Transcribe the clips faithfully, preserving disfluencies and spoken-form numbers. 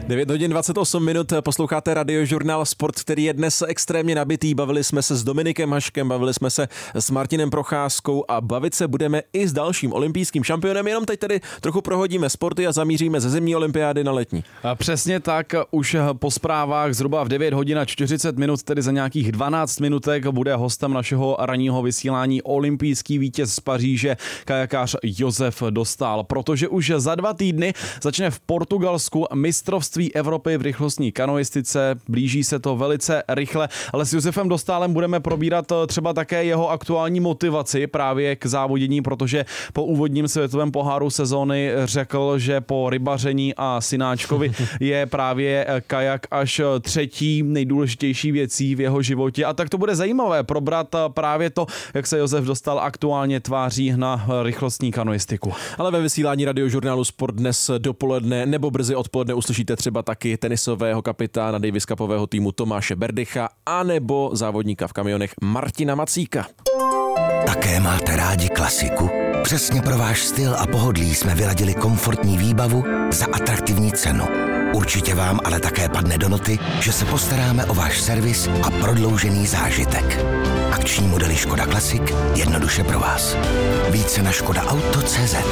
devět hodin dvacet osm minut, posloucháte Radiožurnál Sport, který je dnes extrémně nabitý. Bavili jsme se s Dominikem Haškem, bavili jsme se s Martinem Procházkou a bavit se budeme i s dalším olympijským šampionem. Jenom teď tedy trochu prohodíme sporty a zamíříme ze zimní olympiády na letní. A přesně tak, už po zprávách zhruba v devět hodin a čtyřicet minut, tedy za nějakých dvanáct minutek, bude hostem našeho ranního vysílání olympijský vítěz z Paříže, kajakář Josef Dostál, protože už za dva týdny začne v Portugalsku mistrovství Evropy v rychlostní kanoistice. Blíží se to velice rychle, ale s Josefem Dostálem budeme probírat třeba také jeho aktuální motivaci právě k závodění, protože po úvodním světovém poháru sezóny řekl, že po rybaření a synáčkovi je právě kajak až třetí nejdůležitější věcí v jeho životě. A tak to bude zajímavé probrat právě to, jak se Josef Dostál aktuálně tváří na rychlostní kanoistiku. Ale ve vysílání Radiožurnálu Sport dnes dopoledne nebo brzy odpoledne uslyšíte třeba taky tenisového kapitána Davis Cupového týmu Tomáše Berdycha a nebo závodníka v kamionech Martina Macíka. Také máte rádi klasiku? Přesně pro váš styl a pohodlí jsme vyladili komfortní výbavu za atraktivní cenu. Určitě vám ale také padne do noty, že se postaráme o váš servis a prodloužený zážitek. Akční modely Škoda Classic jednoduše pro vás. Více na škoda auto tečka cé zet.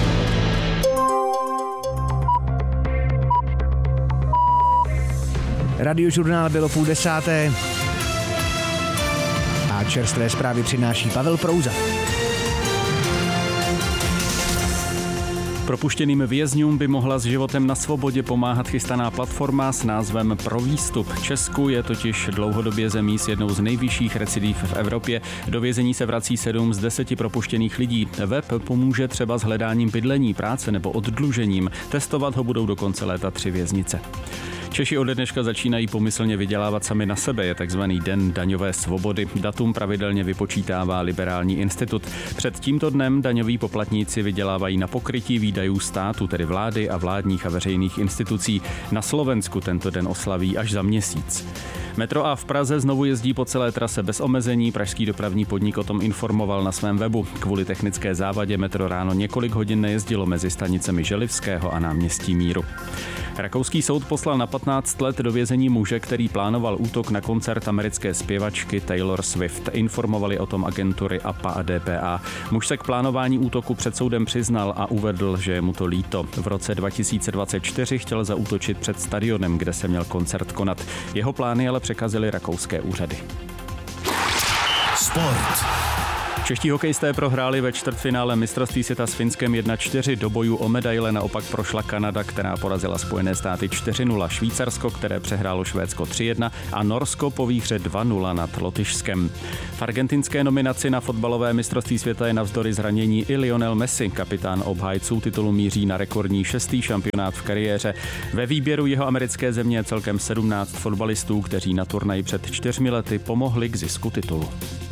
Radiožurnál bylo půl desáté a čerstvé zprávy přináší Pavel Prouza. Propuštěným vězňům by mohla s životem na svobodě pomáhat chystaná platforma s názvem Pro výstup. Česku je totiž dlouhodobě zemí s jednou z nejvyšších recidiv v Evropě. Do vězení se vrací sedm z deseti propuštěných lidí. Web pomůže třeba s hledáním bydlení, práce nebo oddlužením. Testovat ho budou do konce léta tři věznice. Češi ode dneška začínají pomyslně vydělávat sami na sebe, je takzvaný Den daňové svobody. Datum pravidelně vypočítává Liberální institut. Před tímto dnem daňoví poplatníci vydělávají na pokrytí výdajů státu, tedy vlády a vládních a veřejných institucí. Na Slovensku tento den oslaví až za měsíc. Metro A v Praze znovu jezdí po celé trase bez omezení. Pražský dopravní podnik o tom informoval na svém webu. Kvůli technické závadě metro ráno několik hodin nejezdilo mezi stanicemi Želivského a náměstí Míru. Rakouský soud poslal na patnáct let do vězení muže, který plánoval útok na koncert americké zpěvačky Taylor Swift. Informovali o tom agentury A P A a D P A. Muž se k plánování útoku před soudem přiznal a uvedl, že je mu to líto. V roce dva tisíce dvacet čtyři chtěl zaútočit před stadionem, kde se měl koncert konat. Jeho plány ale překazily rakouské úřady. Sport. Čeští hokejisté prohráli ve čtvrtfinále mistrovství světa s Finskem jedna čtyři. Do bojů o medaile naopak prošla Kanada, která porazila Spojené státy čtyři nula, Švýcarsko, které přehrálo Švédsko tři jedna a Norsko po výhře dva nula nad Lotyšskem. V argentinské nominaci na fotbalové mistrovství světa je navzdory zranění i Lionel Messi. Kapitán obhájců titulu míří na rekordní šestý šampionát v kariéře. Ve výběru jeho americké země je celkem sedmnáct fotbalistů, kteří na turnaji před čtyřmi lety pomohli k zisku titulu.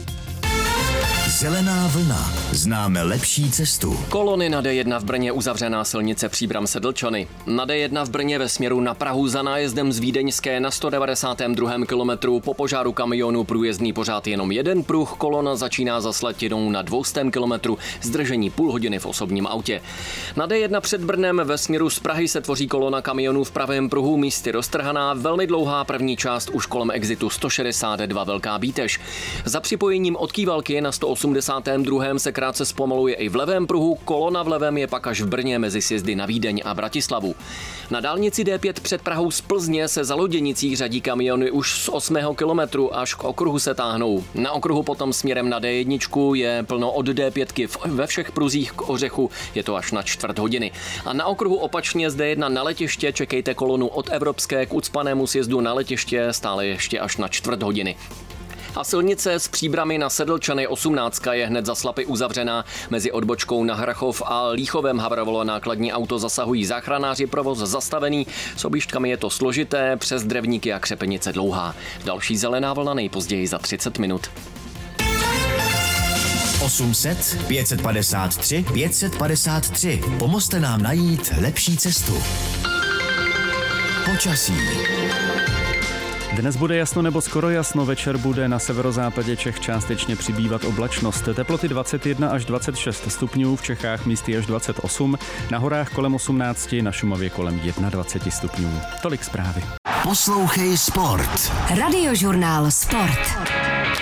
Zelená vlna. Známe lepší cestu. Kolony na D jedna v Brně uzavřená silnice Příbram-Sedlčany. Na D jedna v Brně ve směru na Prahu za nájezdem z Vídeňské na sto devadesátém druhém kilometru po požáru kamionu průjezdný pořád jenom jeden pruh. Kolona začíná za Slatinou na dvoustém kilometru, zdržení půl hodiny v osobním autě. Na D jedna před Brnem ve směru z Prahy se tvoří kolona kamionů v pravém pruhu, místy roztrhaná, velmi dlouhá první část už kolem exitu sto šedesát dva Velká Bítež. Za připojením od Kývalky na sto osmdesátém druhém se krátce zpomaluje i v levém pruhu, kolona v levém je pak až v Brně mezi sjezdy na Vídeň a Bratislavu. Na dálnici D pět před Prahou z Plzně se za Loděnicí řadí kamiony už z osmého kilometru, až k okruhu se táhnou. Na okruhu potom směrem na D jedna je plno od D pět ve všech pruzích k Ořechu, je to až na čtvrt hodiny. A na okruhu opačně z D jedna na letiště čekejte kolonu od Evropské k ucpanému sjezdu na letiště stále ještě až na čtvrt hodiny. A silnice s Příbrami na Sedlčany osmnáct je hned za Slapy uzavřená. Mezi odbočkou na Hrachov a Líchovem havarovalo nákladní auto, zasahují záchranáři, provoz zastavený. S objížďkami je to složité, přes Drevníky a Křepenice dlouhá. Další zelená vlna nejpozději za třicet minut. osm set pět set padesát tři pět set padesát tři. Pomozte nám najít lepší cestu. Počasí. Dnes bude jasno nebo skoro jasno, večer bude na severozápadě Čech částečně přibývat oblačnost. Teploty dvacet jedna až dvacet šest stupňů, v Čechách místy až dvacet osm, na horách kolem osmnáct, na Šumavě kolem dvacet jedna stupňů. Tolik zprávy. Poslouchej Sport. Radiožurnál Sport.